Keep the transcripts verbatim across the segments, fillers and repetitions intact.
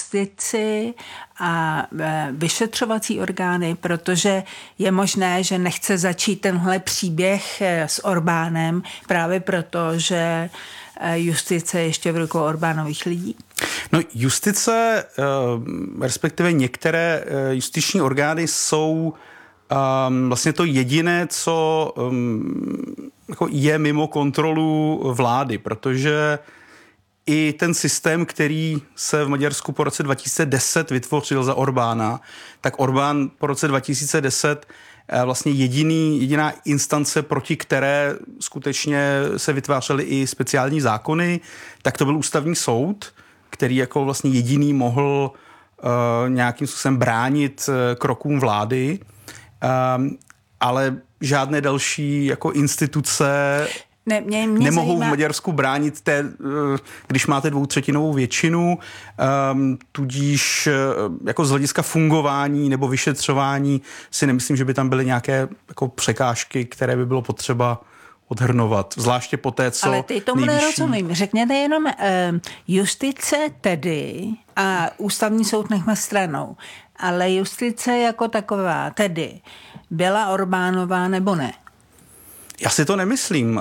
justici a vyšetřovací orgány, protože je možné, že nechce začít tenhle příběh s Orbánem právě proto, že justice je ještě v rukou Orbánových lidí? No, justice, respektive některé justiční orgány jsou um, vlastně to jediné, co um, jako je mimo kontrolu vlády, protože i ten systém, který se v Maďarsku po roce dva tisíce deset vytvořil za Orbána, tak Orbán po roce dva tisíce deset vlastně jediný, jediná instance, proti které skutečně se vytvářely i speciální zákony, tak to byl ústavní soud, který jako vlastně jediný mohl uh, nějakým způsobem bránit uh, krokům vlády, um, ale žádné další jako instituce ne, mě, mě nemohou zajímá... v Maďarsku bránit, té, když máte dvoutřetinovou většinu, um, tudíž jako z hlediska fungování nebo vyšetřování si nemyslím, že by tam byly nějaké jako překážky, které by bylo potřeba odhrnovat, zvláště po té, co Ale ty tomu nejvyšší... nerozumím. Řekněte jenom, justice tedy a ústavní soud nechme stranou, ale justice jako taková tedy byla Orbánová nebo ne? Já si to nemyslím.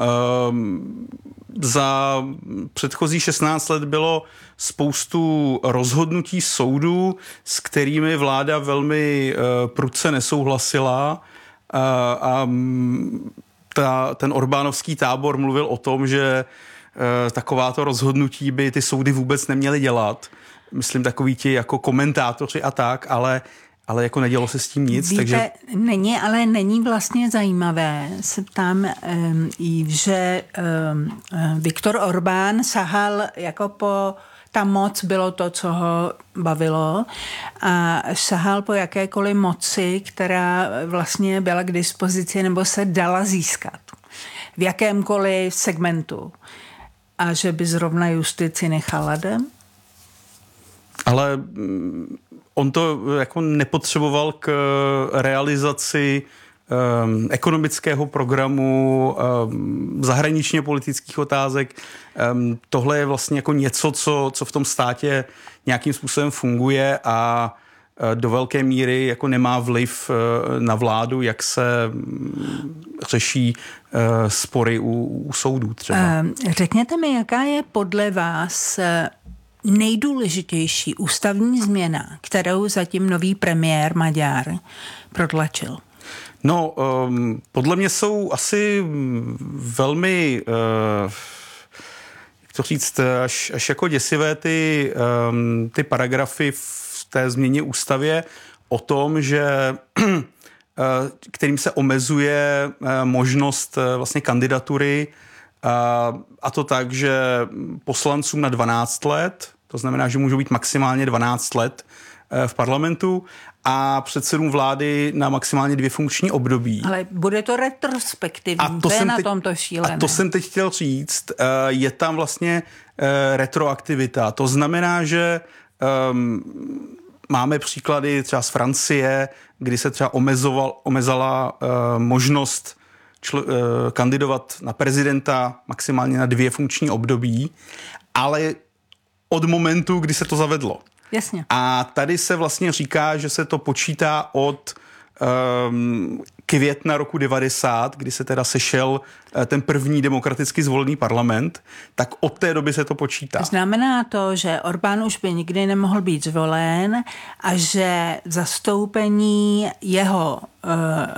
Za předchozí šestnáct let bylo spoustu rozhodnutí soudů, s kterými vláda velmi prudce nesouhlasila a ta, ten orbánovský tábor mluvil o tom, že takováto rozhodnutí by ty soudy vůbec neměly dělat. Myslím takový ti jako komentátoři a tak, ale ale jako nedělo se s tím nic. Víte, takže... není, ale není vlastně zajímavé, se ptám, um, že um, Viktor Orbán sahal jako po, ta moc bylo to, co ho bavilo a sahal po jakékoliv moci, která vlastně byla k dispozici nebo se dala získat v jakémkoliv segmentu a že by zrovna justici nechal ladem? Ale on to jako nepotřeboval k realizaci um, ekonomického programu, um, zahraničně politických otázek. Um, tohle je vlastně jako něco, co, co v tom státě nějakým způsobem funguje a uh, do velké míry jako nemá vliv uh, na vládu, jak se um, řeší uh, spory u, u soudů třeba. Uh, řekněte mi, jaká je podle vás nejdůležitější ústavní změna, kterou zatím nový premiér Maďar protlačil? No, um, podle mě jsou asi velmi, uh, jak to říct, až, až jako děsivé ty, um, ty paragrafy v té změně ústavě o tom, že uh, kterým se omezuje uh, možnost uh, vlastně kandidatury uh, a to tak, že poslancům na dvanáct let, to znamená, že můžou být maximálně dvanáct let v parlamentu a předsedům vlády na maximálně dvě funkční období. Ale bude to retrospektivní, a to je jsem na teď, tom to šílené. A to jsem teď chtěl říct, je tam vlastně retroaktivita. To znamená, že um, máme příklady třeba z Francie, kdy se třeba omezoval, omezala uh, možnost čl, uh, kandidovat na prezidenta maximálně na dvě funkční období, ale od momentu, kdy se to zavedlo. Jasně. A tady se vlastně říká, že se to počítá od um, května roku devadesát, kdy se teda sešel uh, ten první demokraticky zvolený parlament, tak od té doby se to počítá. Znamená to, že Orbán už by nikdy nemohl být zvolen a že zastoupení jeho uh,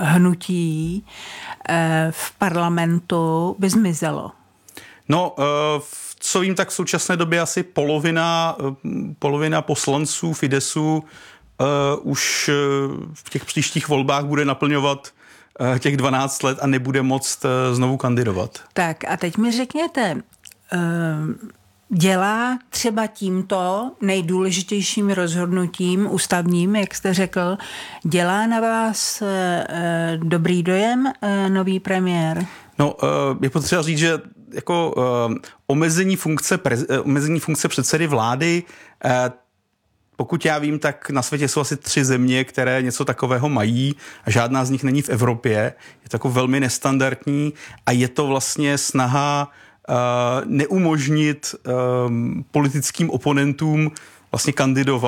hnutí uh, v parlamentu by zmizelo. No, uh, co vím, tak v současné době asi polovina, polovina poslanců Fidesu uh, už uh, v těch příštích volbách bude naplňovat uh, těch dvanáct let a nebude moct uh, znovu kandidovat. Tak a teď mi řekněte, uh, dělá třeba tímto nejdůležitějším rozhodnutím ústavním, jak jste řekl, dělá na vás uh, dobrý dojem uh, nový premiér? No, uh, je potřeba říct, že jako uh, omezení funkce, prez, uh, omezení funkce předsedy vlády, uh, pokud já vím, tak na světě jsou asi tři země, které něco takového mají a žádná z nich není v Evropě. Je to jako velmi nestandardní a je to vlastně snaha uh, neumožnit um, politickým oponentům vlastně kandidovat